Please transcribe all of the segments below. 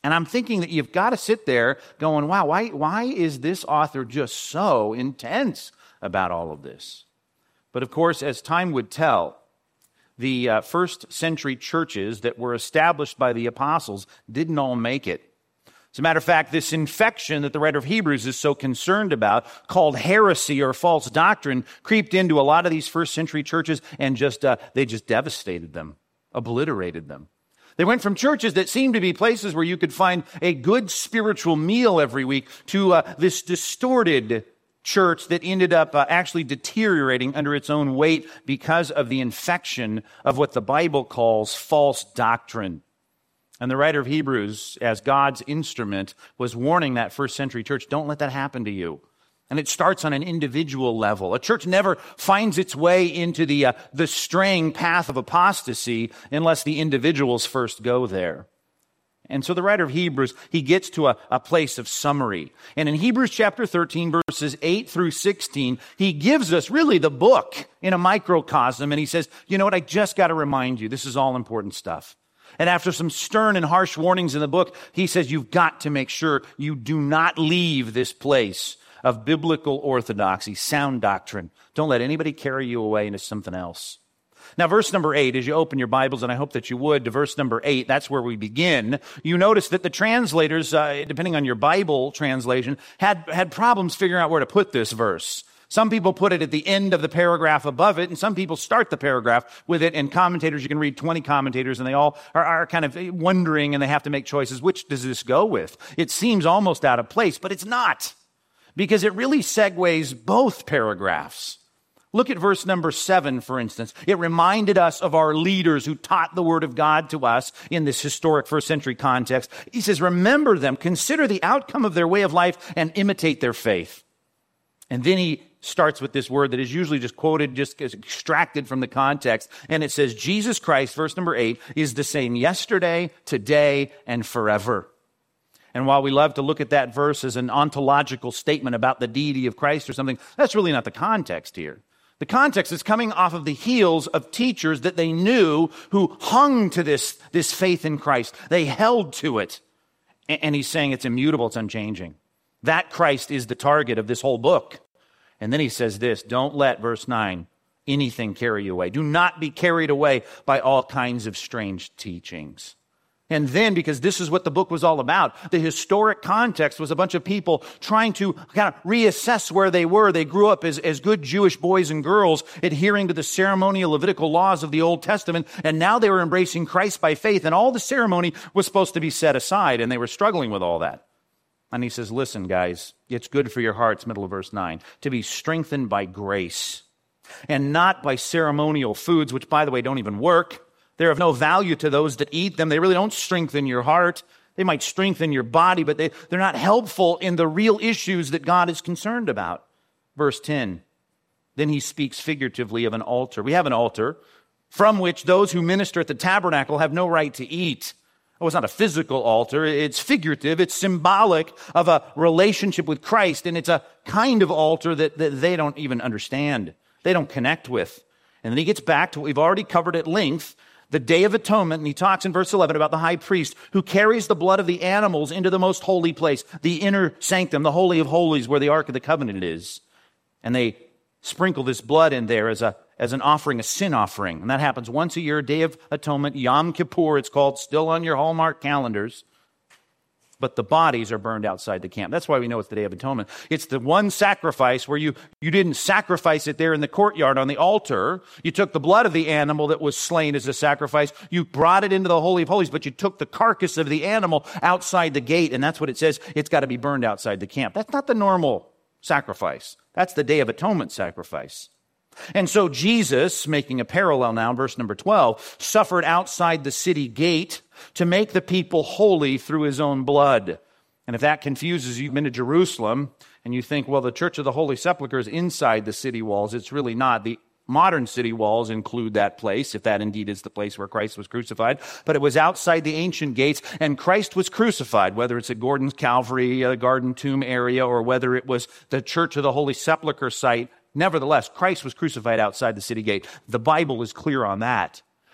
And I'm thinking that you've got to sit there going, wow, why is this author just so intense about all of this? But of course, as time would tell, the first century churches that were established by the apostles didn't all make it. As a matter of fact, this infection that the writer of Hebrews is so concerned about, called heresy or false doctrine, creeped into a lot of these first century churches and they just devastated them, obliterated them. They went from churches that seemed to be places where you could find a good spiritual meal every week to this distorted church that ended up actually deteriorating under its own weight because of the infection of what the Bible calls false doctrine. And the writer of Hebrews, as God's instrument, was warning that first century church, don't let that happen to you. And it starts on an individual level. A church never finds its way into the straying path of apostasy unless the individuals first go there. And so the writer of Hebrews, he gets to a place of summary. And in Hebrews chapter 13, verses 8 through 16, he gives us really the book in a microcosm. And he says, you know what, I just got to remind you, this is all important stuff. And after some stern and harsh warnings in the book, he says, you've got to make sure you do not leave this place of biblical orthodoxy, sound doctrine. Don't let anybody carry you away into something else. Now, verse number 8, as you open your Bibles, and I hope that you would, to verse number 8, that's where we begin. You notice that the translators, depending on your Bible translation, had problems figuring out where to put this verse. Some people put it at the end of the paragraph above it, and some people start the paragraph with it, and commentators, you can read 20 commentators, and they all are kind of wondering, and they have to make choices. Which does this go with? It seems almost out of place, but it's not, because it really segues both paragraphs. Look at verse number 7, for instance. It reminded us of our leaders who taught the word of God to us in this historic first century context. He says, remember them, consider the outcome of their way of life, and imitate their faith. And then he starts with this word that is usually just quoted, just extracted from the context. And it says, Jesus Christ, verse number 8, is the same yesterday, today, and forever. And while we love to look at that verse as an ontological statement about the deity of Christ or something, that's really not the context here. The context is coming off of the heels of teachers that they knew who hung to this faith in Christ. They held to it. And he's saying it's immutable, it's unchanging. That Christ is the target of this whole book. And then he says this, don't let, verse 9, anything carry you away. Do not be carried away by all kinds of strange teachings. And then, because this is what the book was all about, the historic context was a bunch of people trying to kind of reassess where they were. They grew up as good Jewish boys and girls, adhering to the ceremonial Levitical laws of the Old Testament, and now they were embracing Christ by faith, and all the ceremony was supposed to be set aside, and they were struggling with all that. And he says, listen, guys, it's good for your hearts, middle of verse 9, to be strengthened by grace, and not by ceremonial foods, which, by the way, don't even work. They're of no value to those that eat them. They really don't strengthen your heart. They might strengthen your body, but they're not helpful in the real issues that God is concerned about. Verse 10, then he speaks figuratively of an altar. We have an altar from which those who minister at the tabernacle have no right to eat. Oh, it's not a physical altar. It's figurative. It's symbolic of a relationship with Christ, and it's a kind of altar that they don't even understand. They don't connect with. And then he gets back to what we've already covered at length, the Day of Atonement, and he talks in verse 11 about the high priest who carries the blood of the animals into the most holy place, the inner sanctum, the Holy of Holies, where the Ark of the Covenant is. And they sprinkle this blood in there as an offering, a sin offering. And that happens once a year, Day of Atonement, Yom Kippur, it's called, still on your Hallmark calendars. But the bodies are burned outside the camp. That's why we know it's the Day of Atonement. It's the one sacrifice where you didn't sacrifice it there in the courtyard on the altar. You took the blood of the animal that was slain as a sacrifice. You brought it into the Holy of Holies, but you took the carcass of the animal outside the gate. And that's what it says. It's got to be burned outside the camp. That's not the normal sacrifice. That's the Day of Atonement sacrifice. And so Jesus, making a parallel now, verse number 12, suffered outside the city gate to make the people holy through his own blood. And if that confuses you, you've been to Jerusalem and you think, well, the Church of the Holy Sepulchre is inside the city walls. It's really not. The modern city walls include that place, if that indeed is the place where Christ was crucified. But it was outside the ancient gates, and Christ was crucified, whether it's at Gordon's Calvary, Garden Tomb area, or whether it was the Church of the Holy Sepulchre site. Nevertheless, Christ was crucified outside the city gate. The Bible is clear on that.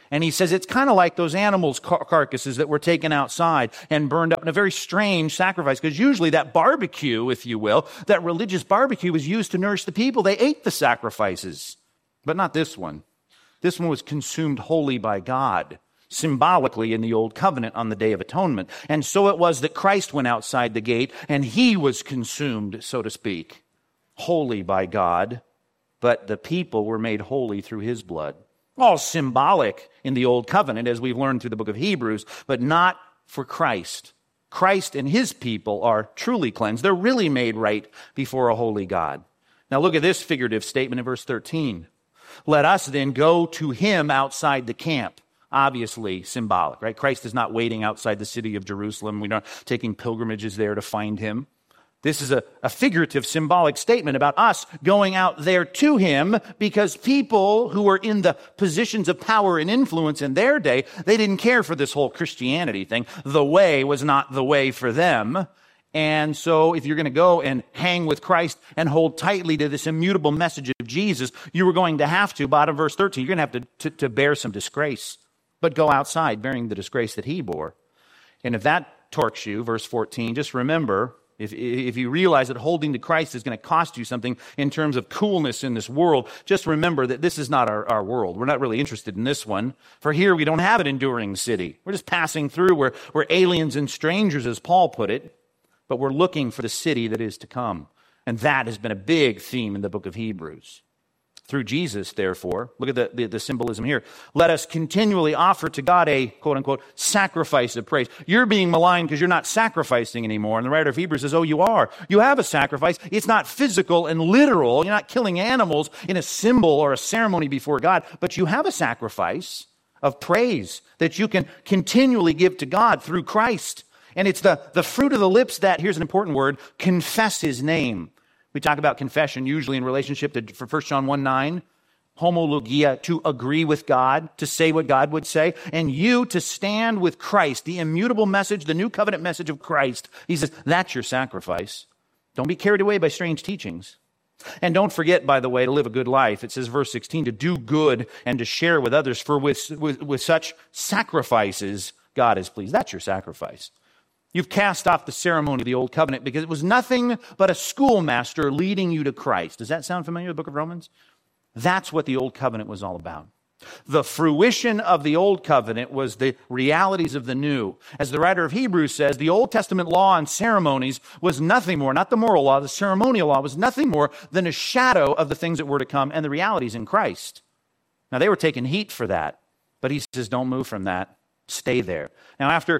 And he says it's kind of like those animals' carcasses that were taken outside and burned up in a very strange sacrifice, because usually that barbecue, if you will, that religious barbecue was used to nourish the people. They ate the sacrifices, but not this one. This one was consumed wholly by God, symbolically in the Old Covenant on the Day of Atonement. And so it was that Christ went outside the gate and he was consumed, so to speak, wholly by God, but the people were made holy through his blood. All symbolic in the Old Covenant, as we've learned through the book of Hebrews, but not for Christ. Christ and his people are truly cleansed. They're really made right before a holy God. Now look at this figurative statement in verse 13. Let us then go to him outside the camp. Obviously symbolic, right? Christ is not waiting outside the city of Jerusalem. We're not taking pilgrimages there to find him. This is a figurative, symbolic statement about us going out there to him, because people who were in the positions of power and influence in their day, they didn't care for this whole Christianity thing. The way was not the way for them. And so if you're going to go and hang with Christ and hold tightly to this immutable message of Jesus, you were going to have to, bottom verse 13, you're going to have to bear some disgrace, but go outside bearing the disgrace that he bore. And if that torques you, verse 14, just remember, if you realize that holding to Christ is going to cost you something in terms of coolness in this world, just remember that this is not our world. We're not really interested in this one. For here we don't have an enduring city. We're just passing through. We're aliens and strangers, as Paul put it, but we're looking for the city that is to come. And that has been a big theme in the book of Hebrews. Through Jesus, therefore, look at the symbolism here. Let us continually offer to God a, quote-unquote, sacrifice of praise. You're being maligned because you're not sacrificing anymore. And the writer of Hebrews says, oh, you are. You have a sacrifice. It's not physical and literal. You're not killing animals in a symbol or a ceremony before God, but you have a sacrifice of praise that you can continually give to God through Christ. And it's the fruit of the lips that, here's an important word, confess his name. We talk about confession usually in relationship to for 1 John 1:9, homologia, to agree with God, to say what God would say, and you to stand with Christ, the immutable message, the new covenant message of Christ. He says, that's your sacrifice. Don't be carried away by strange teachings. And don't forget, by the way, to live a good life. It says, verse 16, to do good and to share with others, for with such sacrifices God is pleased. That's your sacrifice. You've cast off the ceremony of the Old Covenant because it was nothing but a schoolmaster leading you to Christ. Does that sound familiar, the book of Romans? That's what the Old Covenant was all about. The fruition of the Old Covenant was the realities of the New. As the writer of Hebrews says, the Old Testament law and ceremonies was nothing more, not the moral law, the ceremonial law was nothing more than a shadow of the things that were to come and the realities in Christ. Now, they were taking heat for that, but he says, don't move from that. Stay there. Now, after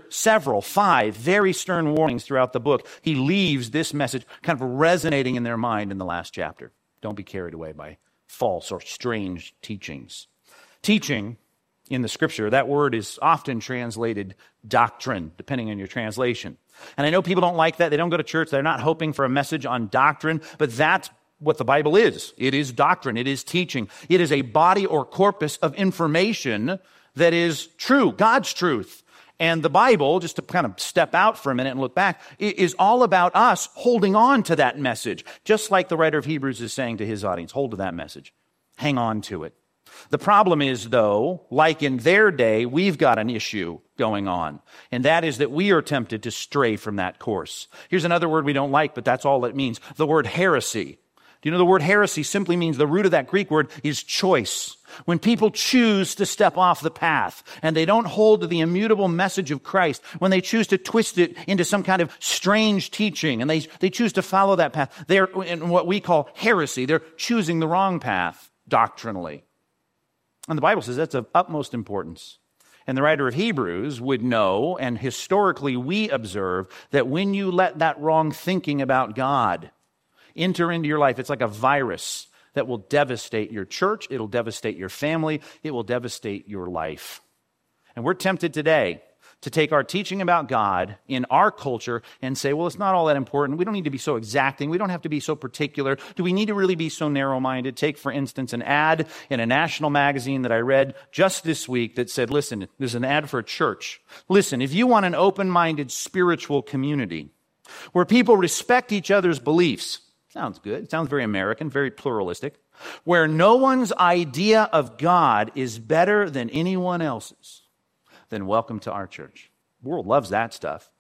5 very stern warnings throughout the book, he leaves this message kind of resonating in their mind in the last chapter. Don't be carried away by false or strange teachings. Teaching in the scripture, that word is often translated doctrine, depending on your translation. And I know people don't like that. They don't go to church. They're not hoping for a message on doctrine, but that's what the Bible is. It is doctrine. It is teaching. It is a body or corpus of information that is true, God's truth. And the Bible, just to kind of step out for a minute and look back, is all about us holding on to that message, just like the writer of Hebrews is saying to his audience, hold to that message. Hang on to it. The problem is, though, like in their day, we've got an issue going on, and that is that we are tempted to stray from that course. Here's another word we don't like, but that's all it means, the word heresy. Do you know the word heresy simply means, the root of that Greek word is choice. When people choose to step off the path and they don't hold to the immutable message of Christ, when they choose to twist it into some kind of strange teaching and they choose to follow that path, they're in what we call heresy. They're choosing the wrong path doctrinally. And the Bible says that's of utmost importance. And the writer of Hebrews would know, and historically we observe, that when you let that wrong thinking about God enter into your life, it's like a virus that will devastate your church, it'll devastate your family, it will devastate your life. And we're tempted today to take our teaching about God in our culture and say, well, it's not all that important. We don't need to be so exacting. We don't have to be so particular. Do we need to really be so narrow-minded? Take, for instance, an ad in a national magazine that I read just this week that said, listen, there's an ad for a church. Listen, if you want an open-minded spiritual community where people respect each other's beliefs, sounds good. It sounds very American, very pluralistic. where no one's idea of God is better than anyone else's, then welcome to our church. The world loves that stuff.